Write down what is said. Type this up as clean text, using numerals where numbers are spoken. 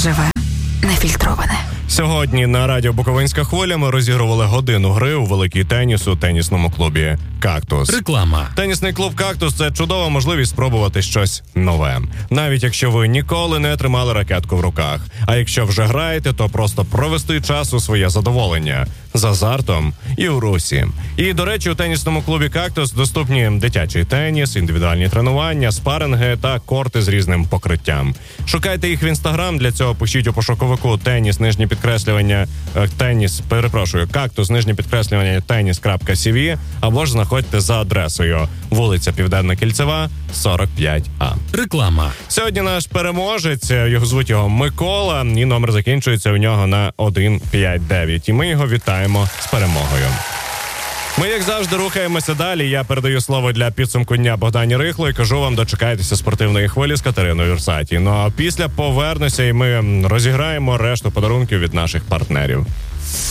живе, нефільтроване. Сьогодні на радіо «Буковинська хвиля» ми розігрували годину гри у великий теніс у тенісному клубі «Кактус». Реклама. Тенісний клуб «Кактус» – це чудова можливість спробувати щось нове. Навіть якщо ви ніколи не тримали ракетку в руках. А якщо вже граєте, то просто провести час у своє задоволення. З азартом і у русі. І, до речі, у тенісному клубі «Кактус» доступні дитячий теніс, індивідуальні тренування, спаринги та корти з різним покриттям. Шукайте їх в Інстаграм, для цього пишіть у пошуковику «Кактус», теніс.cv, або ж знаходьте за адресою вулиця Південна Кільцева, 45А. Реклама. Сьогодні наш переможець, звуть його Микола, і номер закінчується у нього на 159. І ми його вітаємо з перемогою. Ми, як завжди, рухаємося далі. Я передаю слово для підсумку дня Богдані Рихло і кажу вам, дочекайтеся спортивної хвилі з Катериною Юрсаті. Ну а після повернуся і ми розіграємо решту подарунків від наших партнерів.